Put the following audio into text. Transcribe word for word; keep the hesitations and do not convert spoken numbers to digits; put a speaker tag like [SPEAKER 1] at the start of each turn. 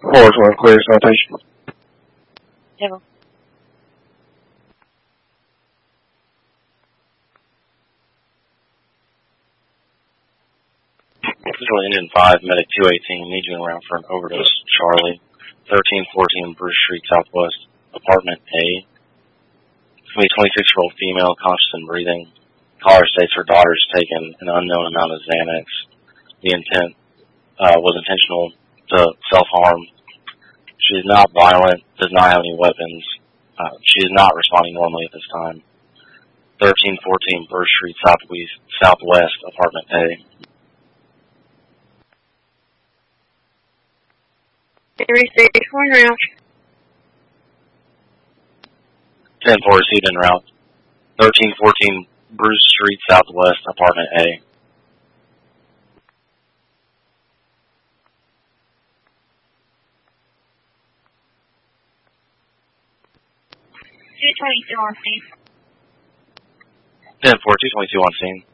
[SPEAKER 1] Forest one, clear citation.
[SPEAKER 2] Yeah.
[SPEAKER 3] Visual Engine five, Medic two eighteen, need you around for an overdose, Charlie. thirteen fourteen Bruce Street Southwest, Apartment A. It's going to be a twenty-six-year-old female, conscious and breathing. Caller states her daughter's taken an unknown amount of Xanax. The intent uh, was intentional to self-harm. She is not violent, does not have any weapons. Uh, she is not responding normally at this time. thirteen fourteen Bruce Street Southwest, Southwest, Apartment A.
[SPEAKER 2] Henry Stage one route.
[SPEAKER 3] ten four received en route. thirteen fourteen Bruce Street Southwest, Apartment A.
[SPEAKER 2] two twenty-two on scene.
[SPEAKER 3] ten four, two twenty-two on scene.